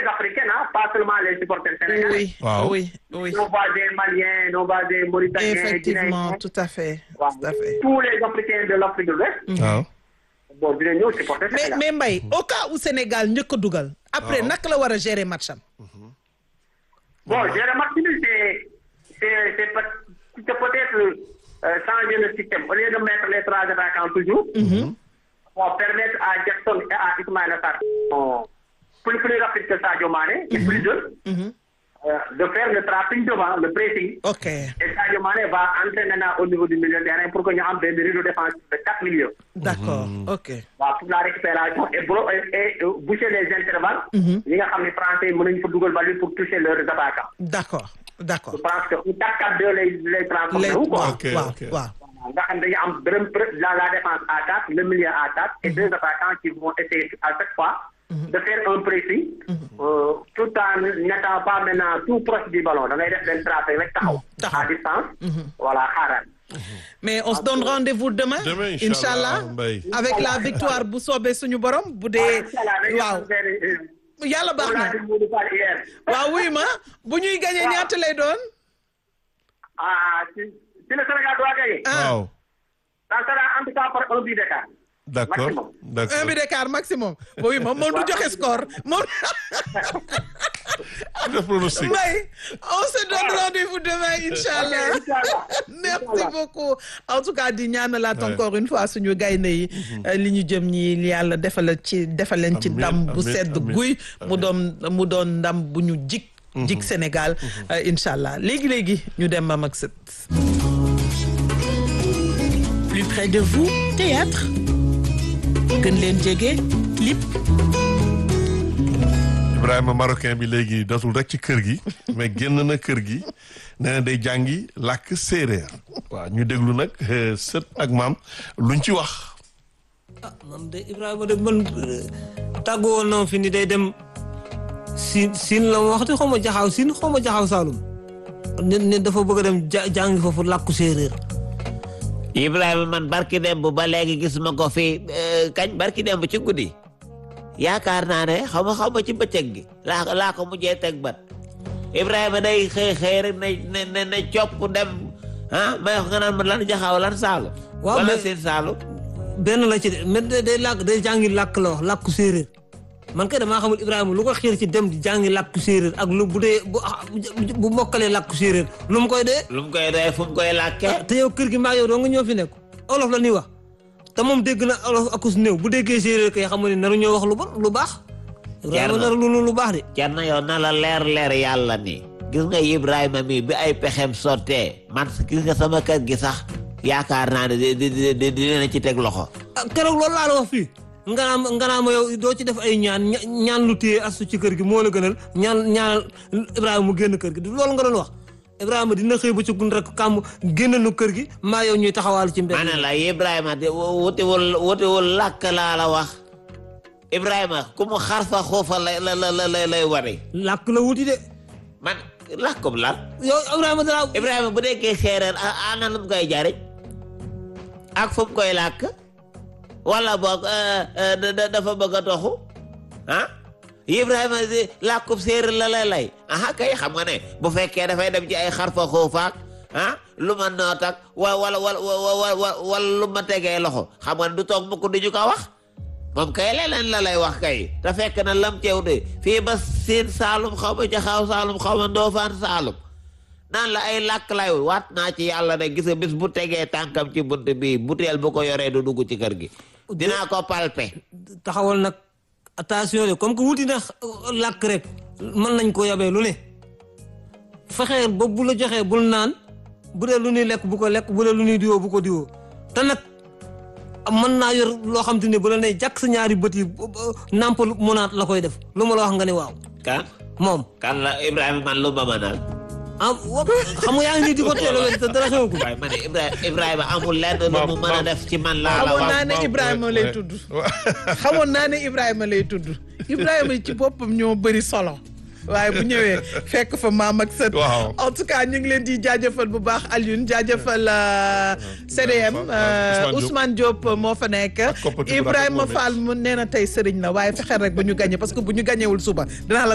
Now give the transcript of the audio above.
Africains, hein, pas seulement les supporters sénégalais. Oui, Waaw. oui, oui. On voit des Maliens, on voit des Mauritaniens, Effectivement, Guinéens. tout à fait. Waaw. Tout à fait. Tous les Africains de l'Afrique de l'Ouest, waaw. bon, dinañ ñëw supporter mais Sénégal. mais Mbaye au cas où Sénégal njëkk a dugal. après waaw. naka la war a gérer match am. Bon, j'ai remarqué que c'est peut-être changer le système. Au lieu de mettre les trois attaquants toujours, pour permettre à Jackson et à Ismaïla Sarr, plus rapide que Sadio Mané, et plus de faire le trapping devant, le pressing. ok Et Sadio Mané va entraîner maintenant au niveau du milieu de terrain pour que nous ayons des rideaux défensifs de 4 milieux. d'accord ok. Pour la récupération et boucher les intervalles. Nous avons les Français pour toucher leurs attaquants. d'accord d'accord. Je pense que 4-4-2 les transformer ou quoi. Ok, waaw ok. waaw. Nga xam dañu am la défense à 4, le milieu à 4 et deux attaquants qui vont essayer à chaque fois de faire un pressing tout en n'étant pas maintenant tout proche du ballon. Da ngay def leen trapper rek taxaw à distance. Voilà, xaaral. mais on se donne rendez-vous demain. Demain, Inch'Allah Mbaye. avec la victoire bu soobee suñu borom bu dee. waaw yàlla baax na. waaw wuy ma bu ñuy gagné ñaata lay doon. Si le Sénégal doit gagner, waaw. ça sera en tout cas par un but d'écart. D'accord. Maximum. D'accord. un but d'écart maximum. oui moom du joxe score moom. Le pronostic. Mbaye on se donne rendez-vous demain Inch'Allah. merci beaucoup en tout cas di ñaanalaat encore une fois suñu gaynde yi li ñu jëm ñi yàlla defal leen ci ndam bu sedd guy mu doon ndam bu ñu jik Sénégal Inch'Allah léegi ñu dem mam ak sët. Plus près de vous théâtre gën leen jege clip. Ibrahima marocain bi léegi dootul rek ci kër gi mais génn na kër gi nee na day jàngi làkk séeréer waaw ñu déglu nag sët ak maam luñ ci wax. man de Ibrahima de man tàggu woon na fi ni day dem siin la ma waxati xaw ma jaxaaw siin xaw ma jaxaaw Saalum ne dafa bëgg a dem jàngi foofu làkku séeréer. Ibrahima man barki demb ba léegi gisuma ko fi kañ barki demb ci guddi yaakaar naa ne xaw ma ci bëccëg gi laa ko mujjee teg bat Ibrahima day xëy rek ne copp dem may wax nga naan ma lan jaxaaw lan Saalum. waaw wala mais siin Saalum. benn la ci de mais day jàngi làkk la wax làkku séeréer man kay damaa xamul Ibrahima lu ko xiir ci dem di jàngi làkku séeréer ak lu bu dee bu mokkalee làkku séeréer lu mu koy dee. lu mu koy doy fu mu koy làkkee. te yow kër gi maa yow doo nga ñoo fi nekk olof la ñuy wax te moom dégg na olof akus néew bu déggee séeréer kay xam ne naru ñoo wax lu bon lu baax. Ibrahima naru lu baax de. jar na yow na la leer yàlla ni gis nga Ibrahima mi bi ay pexem sottee man gis nga sama kër gi sax yaakaar naa ne dina ci teg loxo. keroog loolu laa la wax fii nga naa ma yow doo ci def ay ñaan lu téye astu ci kër gi moo la gënal ñaanal Ibrahima mu génn kër gi du loolu nga doon wax Ibrahima dina xëy ba ci gun rek kàmm génn nu kër gi maa yow ñuy taxawaalu ci mbedd. ma ne la Ibrahima de wutiwul làkk laa la wax Ibrahima ku mu xarfa xoofa lay wari. làkk la wuti de. man làkkum lan. yow Ibrahima bu nekkee séeréer ana lu mu koy jariñ ak fu mu koy làkk wala boog dafa bëgg a toxu Ibrahima di làkkub séeréer la lay kay xam nga ne bu fekkee dafay dem ci ay xarfa xoofaak lu ma noot ak wala lu ma tegee loxo xam nga ne du toog mukk du ñu ko wax moom kay leneen la lay wax kay te fekk na lam teew de fii ba siin Saalum xaw ma jaxaaw Saalum xaw ma Ndoofaan Saalum naan la ay làkk lay waat naa ci yàlla de gis nga bis bu tegee tànkam ci bunt bi butéel bu ko yoree du dugg ci kër gi dinaa ko palpe. taxawal nag attention de comme que wuti na làkk rek mën nañ ko yabee lu ne fexeel ba bu la joxee bul naan bu dee lu ñuy lekk bu ko lekk bu dee lu ñuy diwoo bu ko diwoo te nag mën naa yor loo xam te ne bu la ne jàkk sa ñaari bët yi nàmpal mënaat la koy def lu ma la wax nga ne waaw. kan moom kan la Ibrahima man lu ma mënal. xam nga yaa ngi nii di ko teel a wér te dara xew ko. waaye ma ne Ibrahima amul lenn lu mu mën a def ci man laa la xamoon wax. naa ne Ibrahima lay tudd xamoon naa ne Ibrahima lay tudd Ibrahima ci boppam ñoo bëri solo waaye bu ñëwee fekk fa maam ak sët. waaw en tout cas ñu ngi leen di jaajëfal bu baax Alioune jaajëfal CDM Ousmane Diop moo fa nekk. Ibrahima Fall mu nee na tey sëriñ la waaye fexeel rek ba ñu gagné parce que bu ñu gagnéwul suba dinaa la